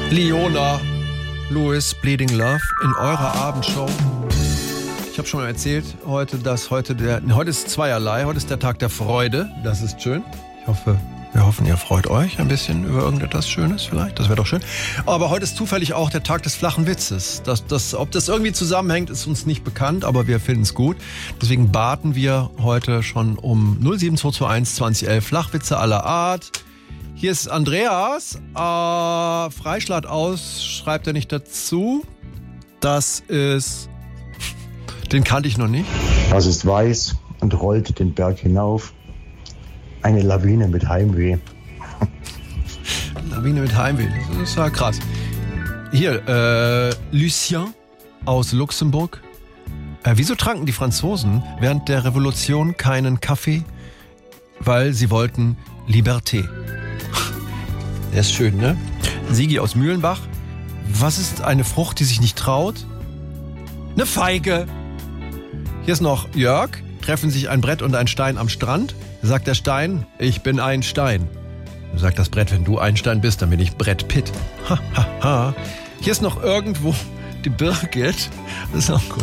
Leona Lewis, Bleeding Love in eurer Abendshow. Ich habe schon mal erzählt, heute ist zweierlei. Heute ist der Tag der Freude. Das ist schön. Wir hoffen, ihr freut euch ein bisschen über irgendetwas Schönes vielleicht. Das wäre doch schön. Aber heute ist zufällig auch der Tag des flachen Witzes. Ob das irgendwie zusammenhängt, ist uns nicht bekannt, aber wir finden es gut. Deswegen baten wir heute schon um 07221 2011 Flachwitze aller Art. Hier ist Andreas. Freischlag aus, schreibt er nicht dazu. Das ist... Den kannte ich noch nicht. Das ist weiß und rollt den Berg hinauf. Eine Lawine mit Heimweh. Lawine mit Heimweh, das ist ja krass. Hier, Lucien aus Luxemburg. Wieso tranken die Franzosen während der Revolution keinen Kaffee? Weil sie wollten Liberté. Der ist schön, ne? Sigi aus Mühlenbach. Was ist eine Frucht, die sich nicht traut? Eine Feige. Hier ist noch Jörg. Treffen sich ein Brett und ein Stein am Strand. Sagt der Stein, ich bin ein Stein. Sagt das Brett, wenn du ein Stein bist, dann bin ich Brett Pitt. Ha, ha, ha. Hier ist noch irgendwo die Birgit. Das ist auch gut.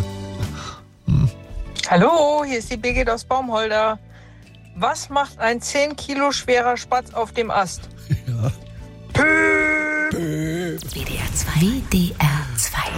Hallo, hier ist die Birgit aus Baumholder. Was macht ein 10 Kilo schwerer Spatz auf dem Ast? Ja. Pöp. WDR 2. WDR 2.